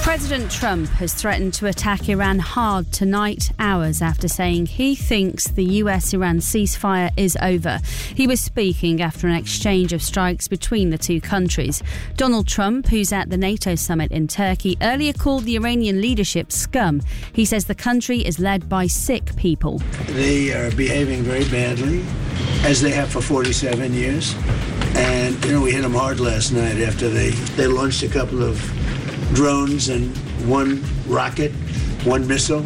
President Trump has threatened to attack Iran hard tonight, hours after saying he thinks the US-Iran ceasefire is over. He was speaking after an exchange of strikes between the two countries. Donald Trump, who's at the NATO summit in Turkey, earlier called the Iranian leadership scum. He says the country is led by sick people. They are behaving very badly, as they have for 47 years. And, we hit them hard last night after they launched a couple of drones and one rocket, one missile,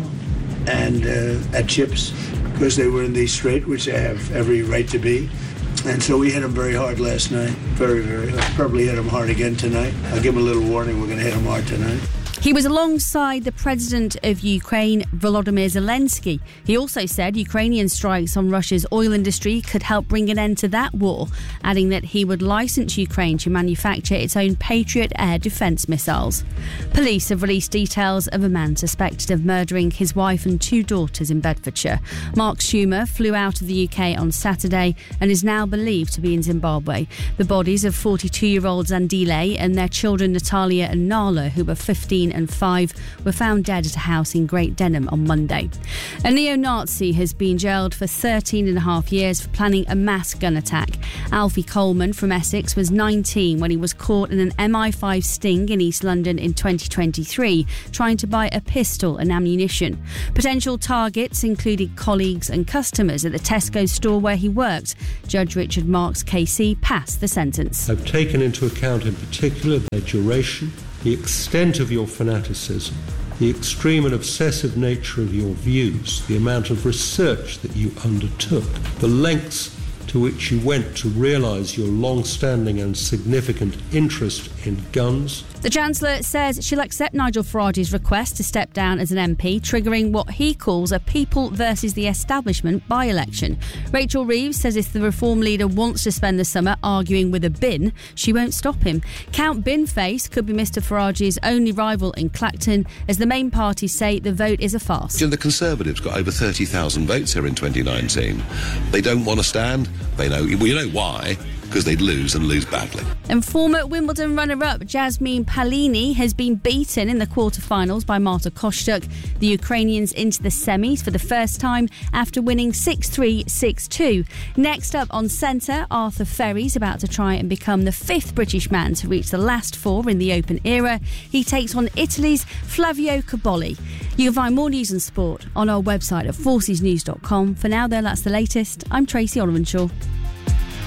and at ships, because they were in the strait, which they have every right to be. And so we hit them very hard last night, very, very hard. Probably hit them hard again tonight. I'll give them a little warning, we're going to hit them hard tonight. He was alongside the president of Ukraine, Volodymyr Zelensky. He also said Ukrainian strikes on Russia's oil industry could help bring an end to that war, adding that he would license Ukraine to manufacture its own Patriot air defence missiles. Police have released details of a man suspected of murdering his wife and two daughters in Bedfordshire. Mark Schumer flew out of the UK on Saturday and is now believed to be in Zimbabwe. The bodies of 42-year-old Zandile and their children Natalia and Nala, who were 15 and 5, were found dead at a house in Great Denham on Monday. A neo-Nazi has been jailed for 13 and a half years for planning a mass gun attack. Alfie Coleman from Essex was 19 when he was caught in an MI5 sting in East London in 2023, trying to buy a pistol and ammunition. Potential targets included colleagues and customers at the Tesco store where he worked. Judge Richard Marks KC passed the sentence. I've taken into account in particular their duration, the extent of your fanaticism, the extreme and obsessive nature of your views, the amount of research that you undertook, the lengths to which you went to realise your long-standing and significant interest in guns. The Chancellor says she'll accept Nigel Farage's request to step down as an MP, triggering what he calls a people versus the establishment by-election. Rachel Reeves says if the Reform leader wants to spend the summer arguing with a bin, she won't stop him. Count Binface could be Mr Farage's only rival in Clacton, as the main parties say the vote is a farce. The Conservatives got over 30,000 votes here in 2019. They don't want to stand. They know. Well, you know why? Because they'd lose and lose badly. And former Wimbledon runner-up Jasmine Palini has been beaten in the quarter-finals by Marta Kostyuk. The Ukrainians into the semis for the first time after winning 6-3, 6-2. Next up on centre, Arthur Ferry's about to try and become the fifth British man to reach the last four in the Open era. He takes on Italy's Flavio Cobolli. You can find more news and sport on our website at forcesnews.com. For now, though, that's the latest. I'm Tracy Olivenshaw.